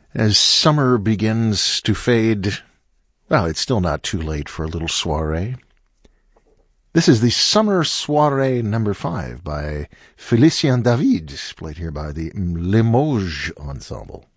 As summer begins to fade, well, it's still not too late for a little soiree. This is the Summer Soiree number 5 by Félicien David, played here by the Limoges Ensemble.